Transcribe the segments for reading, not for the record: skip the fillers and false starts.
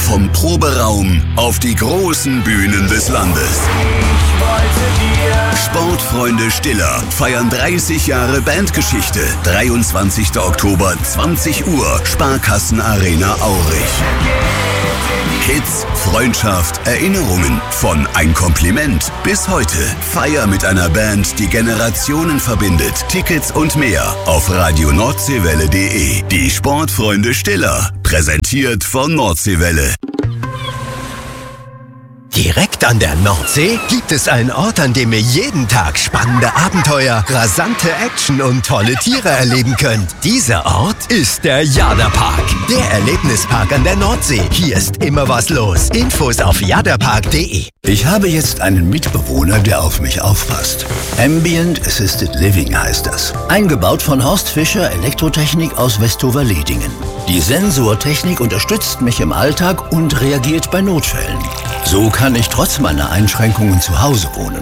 Vom Proberaum auf die großen Bühnen des Landes. Sportfreunde Stiller feiern 30 Jahre Bandgeschichte. 23. Oktober, 20 Uhr, Sparkassenarena Aurich. Hits, Freundschaft, Erinnerungen. Von Ein Kompliment bis heute. Feier mit einer Band, die Generationen verbindet. Tickets und mehr auf radioNordseewelle.de. Die Sportfreunde Stiller. Präsentiert von Nordseewelle. Direkt an der Nordsee gibt es einen Ort, an dem ihr jeden Tag spannende Abenteuer, rasante Action und tolle Tiere erleben könnt. Dieser Ort ist der Jadapark, der Erlebnispark an der Nordsee. Hier ist immer was los. Infos auf jadapark.de. Ich habe jetzt einen Mitbewohner, der auf mich aufpasst. Ambient Assisted Living heißt das. Eingebaut von Horst Fischer Elektrotechnik aus Westover-Ledingen. Die Sensortechnik unterstützt mich im Alltag und reagiert bei Notfällen. So kann ich trotz meiner Einschränkungen zu Hause wohnen.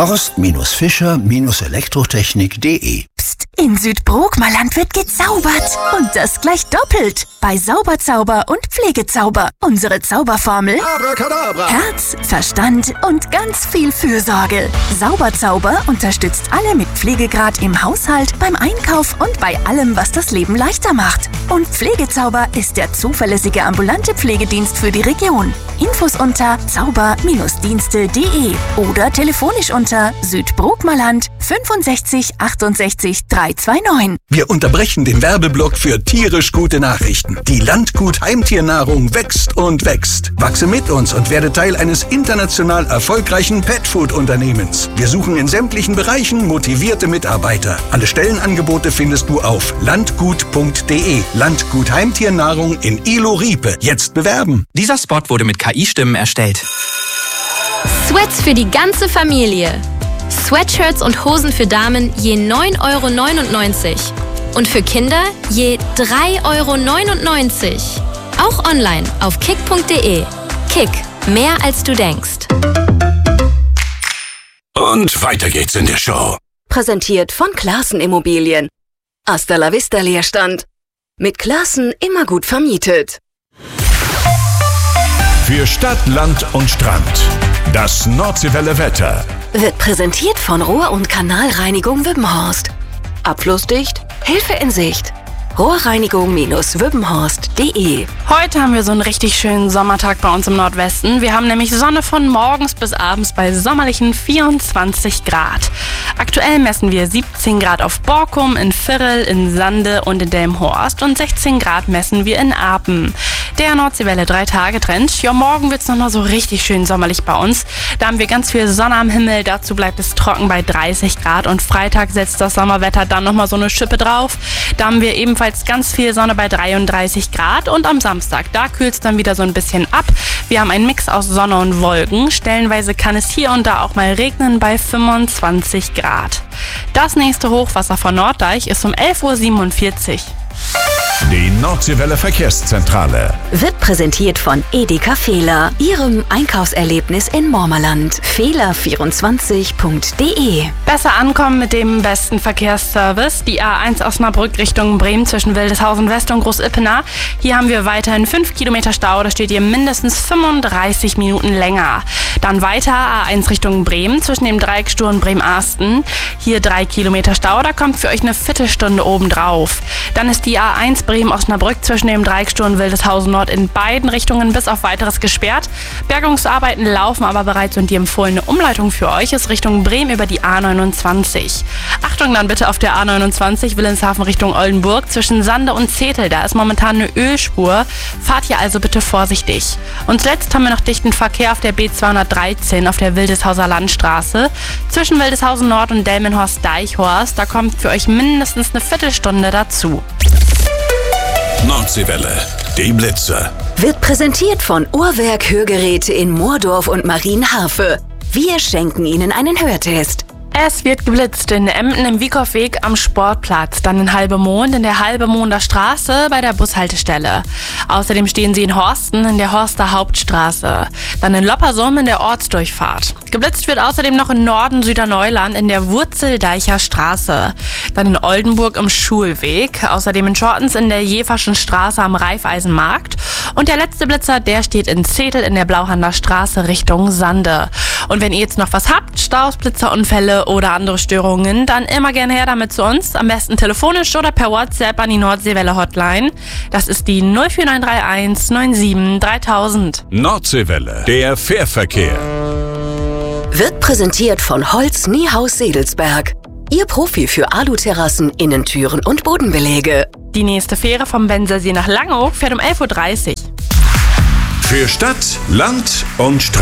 Horst-Fischer-Elektrotechnik.de. Psst, in Südbrookmerland wird gezaubert. Und das gleich doppelt. Bei Sauberzauber und Pflegezauber. Unsere Zauberformel: Abracadabra. Herz, Verstand und ganz viel Fürsorge. Sauberzauber unterstützt alle mit Pflegegrad im Haushalt, beim Einkauf und bei allem, was das Leben leichter macht. Und Pflegezauber ist der zuverlässige ambulante Pflegedienst für die Region. Infos unter zauber-dienste.de oder telefonisch unter Südbrookmerland 65 68 329. Wir unterbrechen den Werbeblock für tierisch gute Nachrichten. Die Landgut Heimtiernahrung wächst und wächst. Wachse mit uns und werde Teil eines international erfolgreichen Petfood-Unternehmens. Wir suchen in sämtlichen Bereichen motivierte Mitarbeiter. Alle Stellenangebote findest du auf landgut.de. Landgut Heimtiernahrung in Ilo-Riepe. Jetzt bewerben. Dieser Spot wurde mit KI-Stimmen erstellt. Sweats für die ganze Familie. Sweatshirts und Hosen für Damen je 9,99 € und für Kinder je 3,99 €. Auch online auf kick.de. Kick, mehr als du denkst. Und weiter geht's in der Show. Präsentiert von Classen Immobilien. Hasta la vista Leerstand. Mit Classen immer gut vermietet. Für Stadt, Land und Strand. Das Nordseewelle Wetter. Wird präsentiert von Rohr- und Kanalreinigung Wübbenhorst. Abflussdicht, Hilfe in Sicht. Rohrreinigung-wübbenhorst.de. Heute haben wir so einen richtig schönen Sommertag bei uns im Nordwesten. Wir haben nämlich Sonne von morgens bis abends bei sommerlichen 24 Grad. Aktuell messen wir 17 Grad auf Borkum, in Virrel, in Sande und in Delmenhorst und 16 Grad messen wir in Apen. Der Nordseewelle 3-Tage-Trend. Ja, morgen wird es nochmal so richtig schön sommerlich bei uns. Da haben wir ganz viel Sonne am Himmel. Dazu bleibt es trocken bei 30 Grad und Freitag setzt das Sommerwetter dann nochmal so eine Schippe drauf. Da haben wir ebenfalls ganz viel Sonne bei 33 Grad und am Samstag, da kühlt es dann wieder so ein bisschen ab. Wir haben einen Mix aus Sonne und Wolken. Stellenweise kann es hier und da auch mal regnen bei 25 Grad. Das nächste Hochwasser von Norddeich ist um 11:47 Uhr. Die Nordseewelle Verkehrszentrale Wird präsentiert von Edeka Fehler, Ihrem Einkaufserlebnis in Mormerland. Fehler24.de. Besser ankommen mit dem besten Verkehrsservice. Die A1 Osnabrück Richtung Bremen zwischen Wildeshausen West und Groß-Ippener. Hier haben wir weiterhin 5 Kilometer Stau. Da steht ihr mindestens 35 Minuten länger. Dann weiter A1 Richtung Bremen zwischen dem Dreiecksstuhl und Bremen-Arsten. Hier 3 Kilometer Stau. Da kommt für euch eine Viertelstunde obendrauf. Dann ist die A1 Bremen-Osnabrück zwischen dem Dreiecksstuhl und Wildeshausen Nord in beiden Richtungen bis auf Weiteres gesperrt. Bergungsarbeiten laufen aber bereits und die empfohlene Umleitung für euch ist Richtung Bremen über die A29. Achtung dann bitte auf der A29 Wilhelmshaven Richtung Oldenburg zwischen Sande und Zetel. Da ist momentan eine Ölspur. Fahrt hier also bitte vorsichtig. Und zuletzt haben wir noch dichten Verkehr auf der B213 auf der Wildeshauser Landstraße zwischen Wildeshausen Nord und Delmenhorst-Deichhorst. Da kommt für euch mindestens eine Viertelstunde dazu. Nordseewelle, die Blitzer. Wird präsentiert von Uhrwerk Hörgeräte in Moordorf und Marienharfe. Wir schenken Ihnen einen Hörtest. Es wird geblitzt in Emden im Wiekow-Weg am Sportplatz, dann in Halbemond in der Halbemonder Straße bei der Bushaltestelle. Außerdem stehen sie in Horsten in der Horster Hauptstraße, dann in Loppersum in der Ortsdurchfahrt. Geblitzt wird außerdem noch in Norden Süderneuland in der Wurzeldeicher Straße, dann in Oldenburg im Schulweg, außerdem in Schortens in der Jeverschen Straße am Raiffeisenmarkt und der letzte Blitzer, der steht in Zetel in der Blauhander Straße Richtung Sande. Und wenn ihr jetzt noch was habt, Staus, Blitzerunfälle oder andere Störungen, dann immer gerne her damit zu uns, am besten telefonisch oder per WhatsApp an die Nordseewelle Hotline. Das ist die 04931 97 3000. Nordseewelle, der Fährverkehr. Wird präsentiert von Holz Niehaus Sedelsberg. Ihr Profi für Aluterrassen, Innentüren und Bodenbeläge. Die nächste Fähre vom Bensersee nach Langeoog fährt um 11:30 Uhr. Für Stadt, Land und Strand.